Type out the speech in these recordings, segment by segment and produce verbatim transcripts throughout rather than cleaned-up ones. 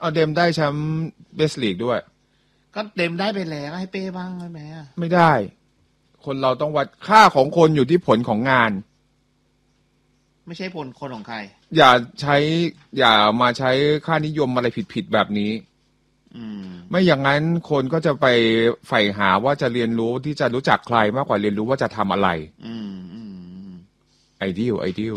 เอาเดมได้แชมป์เบสลีกด้วยก็เดมได้ไปแล้วให้เป้บ้างได้ไหมอ่ะไม่ได้คนเราต้องวัดค่าของคนอยู่ที่ผลของงานไม่ใช่ผลคนของใครอย่าใช้อย่ามาใช้ค่านิยมอะไรผิดๆแบบนี้ไม่อย่างนั้นคนก็จะไปใฝ่หาว่าจะเรียนรู้ที่จะรู้จักใครมากกว่าเรียนรู้ว่าจะทำอะไรไอเดียไอเดีย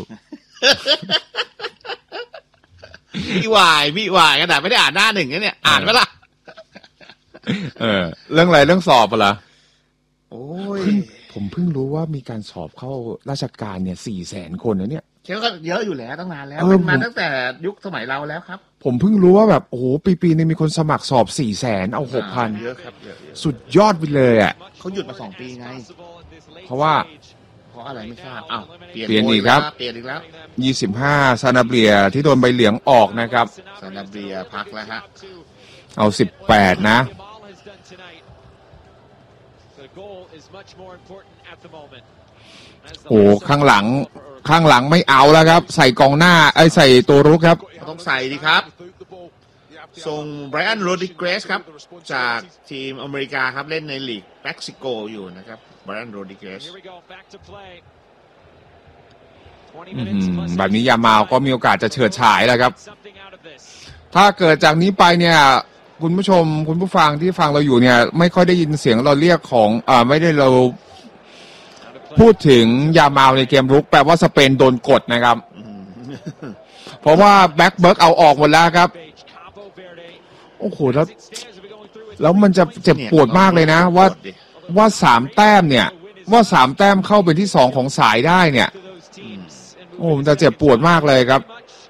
พี่วายพี่วายขนาดไม่ได้อ่านหน้าหนึ่งเนี่ยอ่านไหมล่ะเออเรื่องอะไรเรื่องสอบเหรอโอ้ยผมเพิ่งรู้ว่ามีการสอบเข้าราชการเนี่ยสี่แสนคนนะเนี่ยเชื่อก็เยอะอยู่แล้วตั้งนานแล้วเป็นมาตั้งแต่ยุคสมัยเราแล้วครับผมเพิ่งรู้ว่าแบบโอ้โหปีๆนึงมีคนสมัครสอบสี่แสนเอาหกพันเยอะครับเยอะสุดยอดไปเลยอ่ะเขาหยุดมาสองปีไงเพราะว่าเพราะอะไรไม่ทราบอ้าวเปลี่ยนอีกครับเปลี่ยนอีกแล้วยี่สิบห้าซานาเบียที่โดนใบเหลืองออกนะครับซานาเบียพักแล้วฮะเอาสิบแปดนะโอ้ข้างหลังข้างหลังไม่เอาแล้วครับใส่กองหน้าไอ้ใส่ตัวรุกครับต้องใส่ดีครับส่งไบรอันโรดริเกสครับจากทีมอเมริกาครับเล่นในลีกเม็กซิโกอยู่นะครับไบรอันโรดริเกสแบบนี้ยามาก็มีโอกาสจะเฉิดฉายแล้วครับถ้าเกิดจากนี้ไปเนี่ยคุณผู้ชมคุณผู้ฟังที่ฟังเราอยู่เนี่ยไม่ค่อยได้ยินเสียงเราเรียกของอ่าไม่ได้เราพูดถึงยามาในเกมรุกแปลว่าสเปนโดนกดนะครับเพราะว่าแบ็คเบิร์กเอาออกหมดแล้วครับโอ้โหแล้วแล้วมันจะเจ็บปวดมากเลยนะว่าว่าสามแต้มเนี่ยว่าสามแต้มเข้าเป็นที่สองของสายได้เนี่ยโอ้มันจะเจ็บปวดมากเลยครับ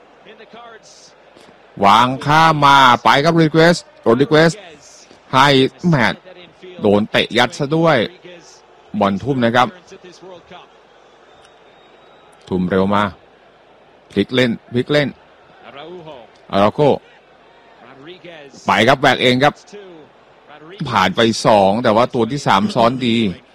วางข้ามมาไปครับรีเควสโรดริเกสให้แมตโดนเตะยัดซะด้วยบอลทุ่มนะครับทุ่มเร็วมาพลิกเล่นพลิกเล่นอาราโกไปครับแบกเองครับผ่านไปสองแต่ว่าตัวที่สามซ้อนดี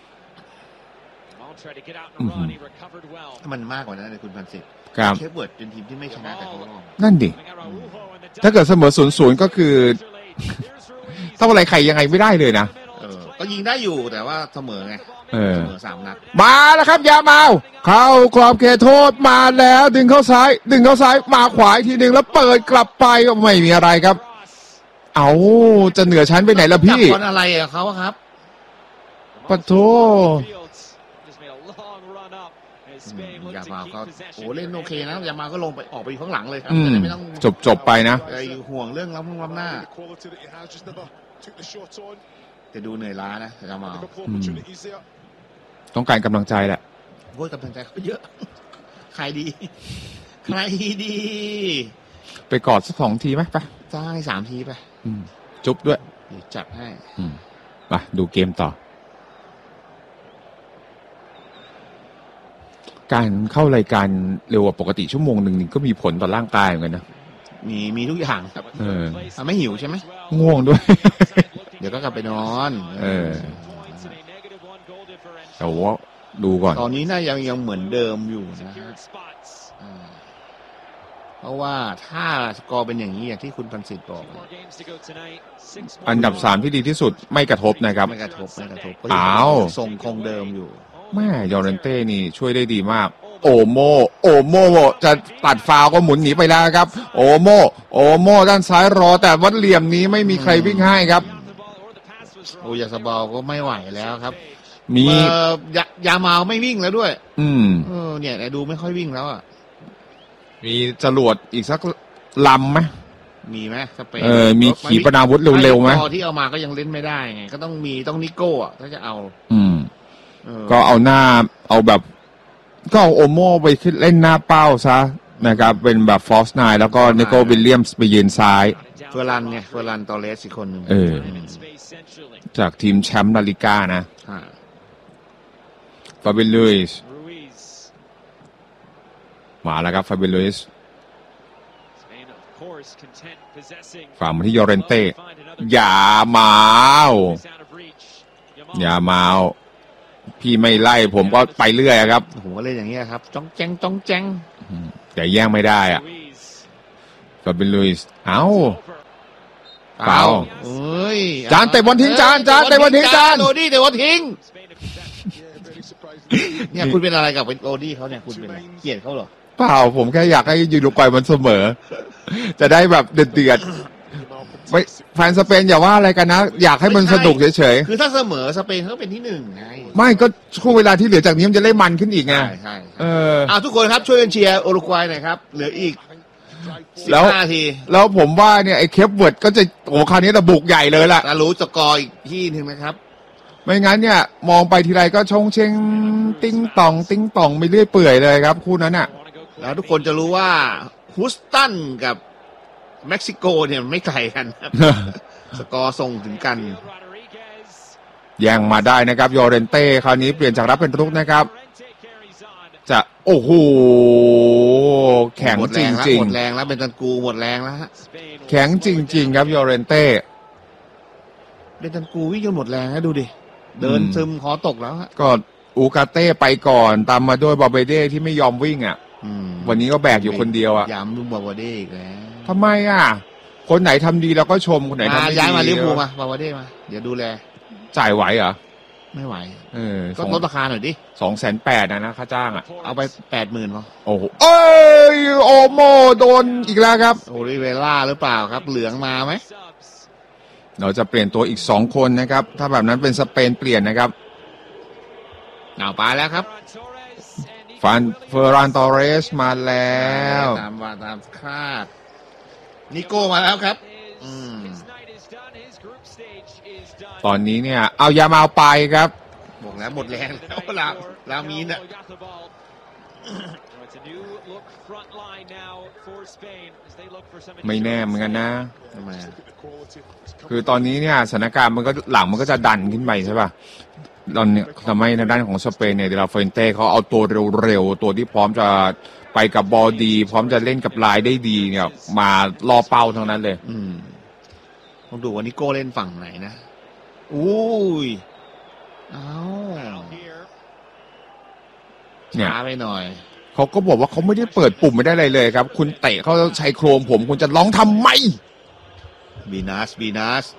มันมากกว่านั้นเลยคุณพันศิษย์เชฟเวิร์ดเป็นทีมที่ไม่ชนะแต่เขาลองนั่นดิถ้าเกิดเสมอศูนย์ศูนย์ก็คือถ้าอะไรใครยังไงไม่ได้เลยนะก็ยิงได้อยู่แต่ว่าเสมอไงเออสามนัดมาแล้วครับยามาเข้ากรอบเขตโทษมาแล้วดึงเข้าซ้ายดึงเข้าซ้ายมาขวาทีหนึ่งแล้วเปิดกลับไปก็ไม่มีอะไรครับเอาจะเหนือชั้นไปไหนล่ะพี่จับอะไรกับเขาครับปะโถยามาก็โอ้เล่นโอเคนะยามาก็ลงไปออกไปข้างหลังเลยครับไม่ต้องจบจบไปนะไอ้ห่วงเรื่องล้ำล้ำหน้าจะดูเหนื่อยล้านะยามาต้องการกำลังใจแหละโอ้ยกำลังใจเขาเยอะใครดีใครดีไปกอดสักสองทีไหมไปใช่สามทีไปจุ๊บด้วยจัดให้ไปดูเกมต่อการเข้ารายการเร็วกว่าปกติชั่วโมงหนึ่งก็มีผลต่อร่างกายเหมือนกันนะมีมีทุกอย่างครับเออไม่หิวใช่ไหมง่วงด้วยเดี๋ยวก็กลับไปนอนเออแต่ว่าดูก่อนตอนนี้น่ายังยังเหมือนเดิมอยู่นะเพราะว่าถ้าสกอร์เป็นอย่างนี้อย่างที่คุณพันศิษย์บอกอันดับสามที่ดีที่สุดไม่กระทบนะครับไม่กระทบไม่กระทบอ้าวทรงคงเดิมอยู่แม่ยอร์เรนเต้นี่ช่วยได้ดีมากโอโมโอโมจะตัดฟาวก็หมุนหนีไปแล้วครับโอโมโอโมด้านซ้ายรอแต่วัดเหลี่ยมนี้ไม่มีใครวิ่งให้ครับโอยาสบาลก็ไม่ไหวแล้วครับมียายามาไม่วิ่งแล้วด้วยอืมเออเนี่ยดูไม่ค่อยวิ่งแล้วอ่ะมีจรวดอีกสักลำไหมมีไหมสเปนเออมีขีปนาวุธเร็วๆไหมพอที่เอามาก็ยังเล่นไม่ได้ไงก็ต้องมีต้องนิโก้อ่ะถ้าจะเอาอืมก็เอาหน้าเอาแบบก็เอาโอโม่ไปเล่นหน้าเป้าซะนะครับเป็นแบบฟอสไนน์แล้วก็นิโก้วิลเลียมส์ไปยืนซ้ายเฟอร์รันไงเฟอร์รันตอเรสอีกคนนึงเออจากทีมแชมป์ลาลิก้านะฟาบิลุยส์มาแล้วครับฟาบิลุยส์ฝ่ามาที่ยอร์เรนเต้อย่าเมาอย่าเมาพี่ไม่ไล่ผมก็ไปเรื่อยครับผมก็เล่นอย่างนี้ครับจ้องแจ้งจ้องแจ้งแต่แย่งไม่ได้อ่ะฟาบิลุยส์เอ้าเปล่าเอ้ยจานเตะบอลทิ้งจานจานเตะบอลทิ้งจานโรดี้เตะบอลทิ้งเนี่ยคุณเป็นอะไรกับโรดี้เขาเนี่ยคุณเป็นอะไรเกลียดเขาเหรอเปล่าผมแค่อยากให้ยูโรกวัยมันเสมอจะได้แบบเดือดๆไม่แฟนสเปนอย่าว่าอะไรกันนะอยากให้มันสนุกเฉยๆคือถ้าเสมอสเปนเขาเป็นที่หนึ่งไงไม่ก็ช่วงเวลาที่เหลือจากนี้มันจะเล่นมันขึ้นอีกไงใช่ใช่เอออ่าทุกคนครับช่วยกันเชียร์อุรุกวัยหน่อยครับเหลืออีกสิบห้านาทีแล้วผมว่าเนี่ยไอ้เคปเวิร์ดก็จะโอ้คราวนี้ระบุกใหญ่เลยล่ะจะรู้สกอร์อีกที่หนึ่งนะครับไม่งั้นเนี่ยมองไปทีไรก็ชงเชงติ้งต่องติ้งต่องไปเรื่อยเปื่อยเลยครับคู่นั้นน่ะแล้วทุกคนจะรู้ว่าฮูสตันกับเม็กซิโกเนี่ยไม่ไกลกันครับ สกอร์ส่งถึงกันแย่งมาได้นะครับยอเรนเต้คราวนี้เปลี่ยนจากรับเป็นรุกนะครับจะโอ้โหแข็งจริงๆหมดแรงแล้วเป็นตันกูหมดแรงแล้วฮะแข็งจริงๆครับยอเรนเต้เป็นตันกูวิ่งจนหมดแรงแล้วดูดิเดินซึมคอตกแล้วฮะก็อูกาเต้ไปก่อนตามมาด้วยบาเบเด้ที่ไม่ยอมวิ่งอ่ะวันนี้ก็แบกอยู่คนเดียวอ่ะย้ำลุงบาเบเด้อีกแล้วทำไมอ่ะคนไหนทำดีเราก็ชมคนไหนทำไม่ดีย้ายมาลิเวอร์พูลมาบาเบเด้มาเดี๋ยวดูแลจ่ายไหวเหรอไม่ไหวเออก็ลดราคาหน่อยดิสองแสนแปดนะนะค่าจ้างอ่ะเอาไปแปดหมื่นพอโอ้โหเอ้ยโอโมโดนอีกแล้วครับโอริเวล่าหรือเปล่าครับเหลืองมาไหมเราจะเปลี่ยนตัวอีกสองคนนะครับถ้าแบบนั้นเป็นสเปนเปลี่ยนนะครับเอาไปแล้วครับฟานเฟอร์รานตอเรสมาแล้วตามว่าตามคาดนิโก้มาแล้วครับตอนนี้เนี่ยเอายามาเอาไปครับบอกแล้วหมดแรงแล้วลาลามีนอ่ะไม่แน่เหมือนกันนะคือตอนนี้เนี่ยสถานการณ์มันก็หลังมันก็จะดันขึ้นไปใช่ป่ะตอนนี้ทำให้ในด้านของสเปนเนี่ยเดลาเฟนเต้เขาเอาตัวเร็วๆตัวที่พร้อมจะไปกับบอลดีพร้อมจะเล่นกับลายได้ดีเนี่ยมาล่อเป้าทั้งนั้นเลยอืมต้องดูว่านิโก้เล่นฝั่งไหนนะอุ้ยเอาเนี่ยช้าไปหน่อยเขาก็บอกว่าเขาไม่ได้เปิดปุ่มไม่ได้อะไรเลยครับคุณเตะเขาใช้โครมผมคุณจะร้องทำไมบีนัสบีนัส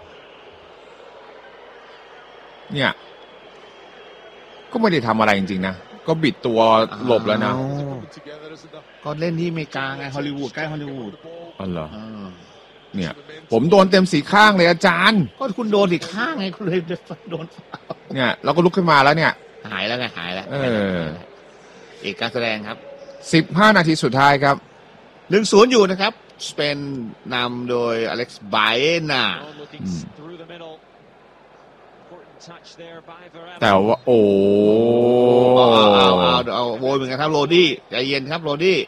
เนี่ยก็ไม่ได้ทำอะไรจริงๆนะก็บิดตัวหลบแล้วนะก็เล่นที่อเมริกาไงฮอลลีวูดใกล้ฮอลลีวูดอ๋อเหรอเนี่ยผมโดนเต็มสีข้างเลยอาจารย์ก็คุณโดนสีข้างไงคุณเลยโดนเนี่ยเราก็ลุกขึ้นมาแล้วเนี่ยหายแล้วไงหายแล้วเออเอกการแสดงครับสิบห้านาทีสุดท้ายครับหนึ่งศูนย์อยู่นะครับสเปนนำโดยอเล็กซ์ไบเอน่าแต่ว่าโอ้เอาเอาเอาเอาโวยเหมือนกันครับโรดี้ใจเย็นครับโรดี้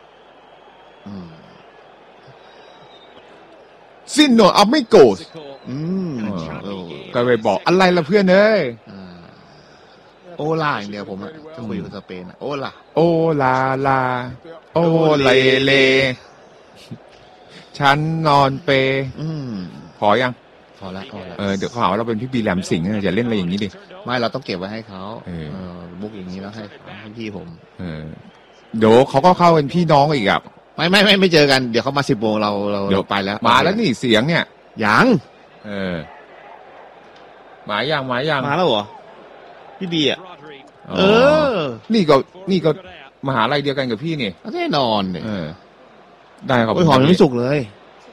ซินโนเอาไม่โกรธก็ไปบอกอะไรล่ะเพื่อนเอ้ยโอลาอย่างเดียวผมอะถ้าคุยกับสเปนโอลาโอลาลาโอเลเลฉันนอนเปพอยังพอแล้วเออเดี๋ยวเขาหาว่าเราเป็นพี่บีแหลมสิงห์อย่าเล่นอะไรอย่างนี้ดิไม่เราต้องเก็บไว้ให้เขาเออบุกอย่างนี้แล้วให้ให้พี่ผมเออเดี๋ยวเขาก็เข้าเป็นพี่น้องอีกอ่ะไม่ไม่ไม่ไม่เจอกันเดี๋ยวเขามาสิบโมงเราเราเดี๋ยวไปแล้วมาแล้วนี่เสียงเนี่ยยังเออหมายยังหมายยังมาแล้วเหรอพี่บีอ่ะเออนี่ก็นี่ก็มหาลัยเดียวกันกับพี่นี่แน่นอนเนี่ยได้ครับหอมไม่สุกเลย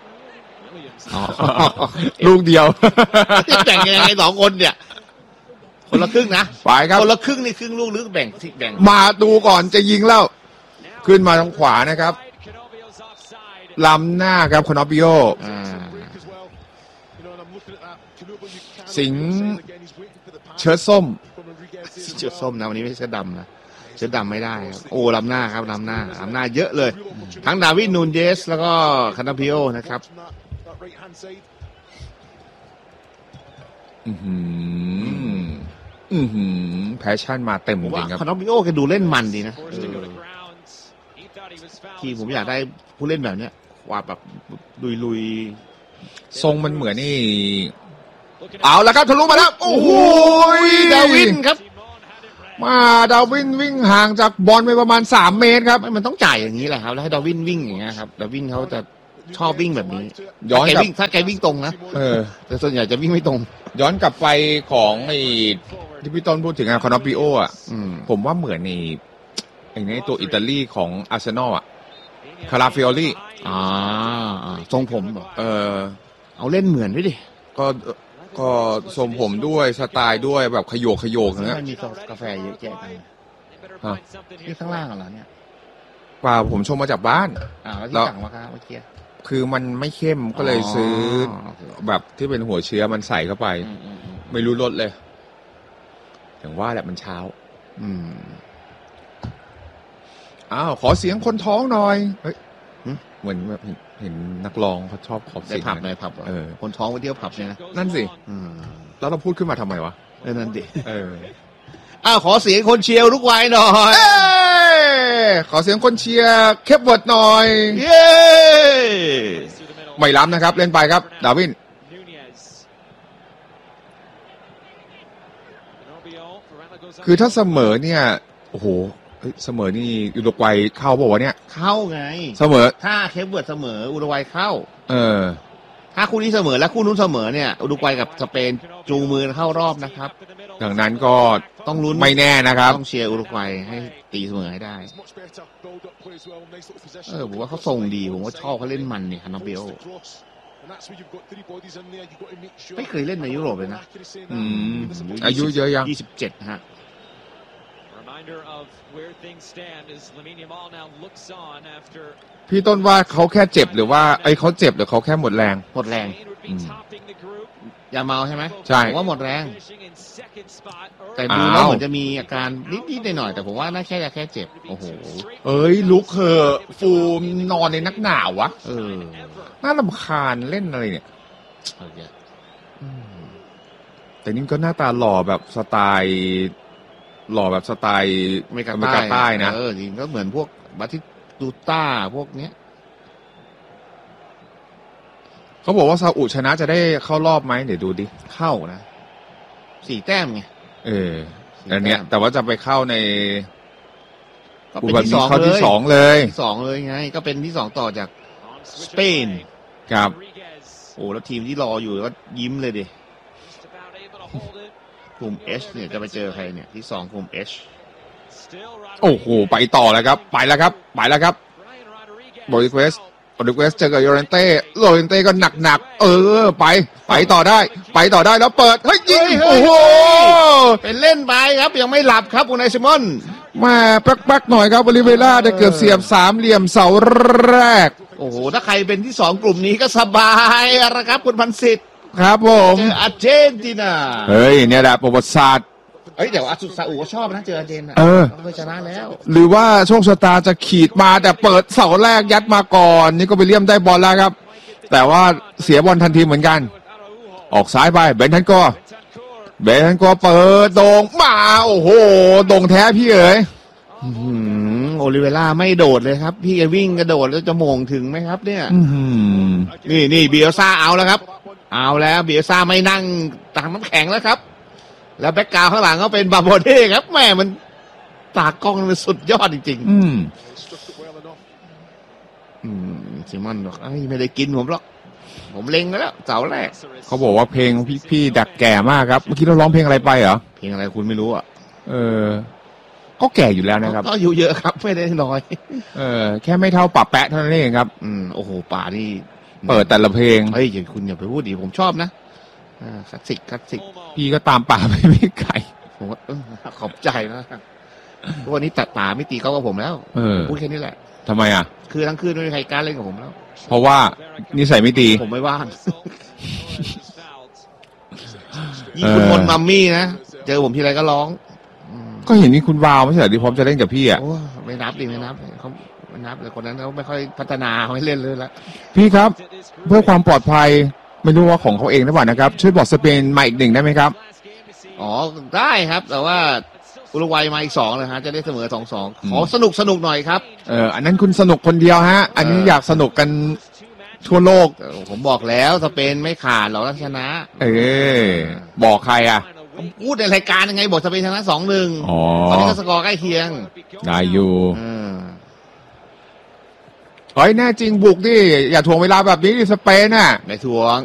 ลูกเดียวแบ่งยังไงสองคนเนี่ยคนละครึ่งนะไปครับคนละครึ่งนี่ครึ่งลูกหรือแบ่งที่แบ่งมาดูก่อนจะยิงแล้วขึ้นมาทางขวานะครับล้ำหน้าครับคอนอบิโอสิงเชิ้ตส้มเชิ้ตส้มนะวันนี้ไม่ใช่เชิ้ตดำนะเชิ้ตดำไม่ได้ครับโอ้ล้ำหน้าครับล้ำหน้าล้ำหน้าเยอะเลยทั้งดาวิดนูนเยสแล้วก็คานอบิโอนะครับอือหืออือหือแพชชั่นมาเต็มจริงครับคานอบิโอแกดูเล่นมันดีนะที่ผมอยากได้ผู้เล่นแบบเนี้ยว่าแบบลุยๆทรงมันเหมือนนี่เอาละครับทะลุมาแล้วโอ้โหดาวินครับมาดาวินวิ่งห่างจากบอลไปประมาณสามเมตรครับมันต้องจ่ายอย่างนี้แหละครับแล้วให้ดาวินวิ่งอย่างเงี้ยครับดาวินเขาจะชอบวิ่งแบบนี้ย้อนแกกลับวิ่งถ้าแกวิ่งตรงนะเออแต่ส่วนใหญ่จะวิ่งไม่ตรงย้อนกลับไปของไอ้ที่พี่ต้นพูดถึงอะคอนอปิโออะอืมผมว่าเหมือนในไอ้ในตัวอิตาลีของอาร์เซนอลอะคาราฟิโอลี่อ่าอ่าทรงผมเหรอเออเอาเล่นเหมือนด้วยดิก็ก็ทรงผมด้วยสไตล์ด้วยแบบขยโยกขยโยกทำนะไมมีกาแฟเยอะแยะจังฮะนี่ข้างล่างเหรอเนี่ยเปล่าผมชมมาจากบ้านอ่าแล้วแล้ที่วสั่งมาครับเมื่อกี้คือมันไม่เข้มก็เลยซื้อโอเคแบบที่เป็นหัวเชื้อมันใส่เข้าไปอืมอืมอืมไม่รู้รสเลยอย่างว่าแหละมันเช้าอืมอ้าวขอเสียงคนท้องหน่อยเฮ้ยหึเหมือนแบบเห็นเห็นนักร้องเขาชอบขอในเสียงผับในนะผับเหรอเออคนท้องไปเที่ยวผับเนี่ยนะนั่นสิอืมแล้วเราพูดขึ้นมาทำไมวะเออนั่นดิเอออ้าวขอเสียงคนเชียร์ลูกไว้หน่อยเอ้ยขอเสียงคนเชียร์เคปเวิร์ดหน่อยเย้ไม่ล้ำนะครับ เล่นไปครับ ดาวิน คือถ้าเสมอเนี่ย โอ้โหเฮ้ยเสมอนี่อุรุกวัยเข้าบอกว่าวะเนี่ยเข้าไงเสมอถ้าเคปเวิร์ดเสมออุรุกวัยเข้าเออถ้าคู่นี้เสมอและคู่นู้นเสมอเนี่ยอุรุกวัยกับสเปนจูงมือเข้ารอบนะครับดังนั้นก็ต้องลุ้นไม่แน่นะครับต้องเชียร์อุรุกวัยให้ตีเสมอให้ได้ เออผมว่าเขาทรงดีผมว่าชอบเขาเล่นมันเนี่ยคานาเบลไม่เคยเล่นในยุโรปเลยนะอืม อายุเยอะยังยี่สิบเจ็ดฮะพี่ต้นว่าเขาแค่เจ็บหรือว่าไอ้ยเขาเจ็บหรือเขาแค่หมดแรงหมดแรงอืมอย่าเมาใช่ไหมใช่ผมว่าหมดแรง แต่ดูแล้วอ้าวเหมือนจะมีอาการนิดๆหน่อยๆแต่ผมว่าน่าแค่จะแค่เจ็บ โอ้โหเอ้ยลุกเหอะฟูมนอนในนักหนาววะเออน่ารำคาญเล่นอะไรเนี่ยโอเคอืมแต่นี่ก็หน้าตาหล่อแบบสไตล์หล่อแบบสไตล์อเมริกาอเมริกาใต้นะเออจริงก็เหมือนพวกบาติสตูต้าพวกเนี้ยเขาบอกว่าซาอุชนะจะได้เข้ารอบไหมเดี๋ยวดูดิเข้านะสี่แต้มไงเอออันเนี้ย แต่ว่าจะไปเข้าในก็อุเป็นบัติที่สองเข้าเลที่ยสองเลยที่สองเลยไง ก็เป็นที่สองต่อจากสเปนครับโอ้แล้วทีมที่รออยู่ก็ยิ้มเลยดิกลุ่ม H เนี่ยจะไปเจอใครเนี่ยที่สองกลุ่ม H โอ้โหไปต่อแล้วครับ ไปแล้วครับ ไปแล้วครับโรดิเกสโรดิเกสเจอกับโยเรนเต้โรเรนเต้ก็หนักๆเออ ไป ไปต่อได้ ไปต่อได้แล้วเปิดเฮ้ยยิงเฮ้โอ้ยโหเป็นเล่นไปครับยังไม่หลับครับคุณไอซิมอนมาแป๊กๆหน่อยครับโอลิเวล่าได้เกือบเสียบสามเหลี่ยมเสาแรกโอ้โหถ้าใครเป็นที่สองกลุ่มนี้ก็สบายละครับคุณพันศิษย์ครับผมเจออาร์เจนตินาเฮ้ยเนี่ยแหละประวัติศาสตร์เอ้ยเดี๋ยวอาสุซาอุก็ชอบนะเจออาร์เจนนะเออเขาเคยชนะแล้วหรือว่าโชคชะตาจะขีดมาแต่เปิดเสาแรกยัดมาก่อน นี่ก็ไปเลี่ยมได้บอลแล้วครับ แต่ว่าเสียบอลทันทีเหมือนกัน ออกซ้ายไปเบนทันโกเบนทันโกเปิดโด่งมาโอ้โหโด่งแท้พี่เอ๋ยอื้อหือโอลิเวล่าไม่โดดเลยครับ พี่แกวิ่งกระโดดแล้วจะโมงถึงไหมครับเนี่ยอื้อหือนี่นี่เบียซ่าเอาแล้วครับ เอาแล้วเบียซ่าไม่นั่งตากน้ำแข็งแล้วครับ แล้วแบ็กกราวด์ข้างหลังก็เป็นบาโบเด้ครับแม่มันตากล้องมันสุดยอดจริงอืมๆอืมซิมอนบอกไอ้ยไม่ได้กินผมหรอกผมเล็งไว้แล้วเสาแรกเขาบอกว่าเพลงพี่พี่ดักแก่มากครับเมื่อกี้เราร้องเพลงอะไรไปเหรอเพลงอะไรคุณไม่รู้อ่ะเออ ก็แก่อยู่แล้วนะครับก็อายู่เยอะครับไม่ได้น้อยเออ แค่ไม่เท่าปะแปะเท่านั้นเองครับอืมโอ้โหป่านี่เปิดแต่ละเพลงเฮ้ยอย่าคุณอย่าไปพูดดิผมชอบนะอ่าคลาสสิกคลาสสิกพี่ก็ตามป่าไปไม่ไกลผมว่าเออขอบใจนะทุกวันนี้ตัดป่าไม่ตีเขากับผมแล้วเออพูดแค่นี้แหละทำไมอ่ะคือทั้งคืนไม่มีใครกล้าเล่นกับผมแล้วเพราะว่านิสัยไม่ดีผมไม่ว่างยิ่งคุณมนต์มัมมี่นะเจอผมทีไรก็ร้องอืมก็เห็นมีคุณวาวไม่ใช่เหรอที่พร้อมจะเล่นกับพี่อ่ะโอ้ไม่นับดิไม่นับเขาไม่นับเลยคนนั้นเขาไม่ค่อยพัฒนาเขาไม่เล่นเลยละพี่ครับ เพื่อความปลอดภัยไม่รู้ว่าของเขาเองหรือเปล่านะครับ ช่วยบอกสเปนมาอีกหนึ่งได้ไหมครับอ๋อได้ครับ แต่ว่าอุรุกวัยมาอีกสองเลยฮะจะได้เสมอสองสองขอสนุกสนุกหน่อยครับเอออันนั้นคุณสนุกคนเดียวฮะ อันนี้อยากสนุกกันทั่วโลกเออผมบอกแล้วสเปนไม่ขาดหรอกถ้าชนะเออบอกใครอ่ะผมพูดในรายการยังไงบอกสเปนชนะสองหนึ่งอ๋อตอนนี้ก็สกอร์ใกล้เคียงได้อยู่เออเฮ้ยแน่จริงบุกดิอย่าถ่วงเวลาแบบนี้ดิสเปนน่ะไม่ทวง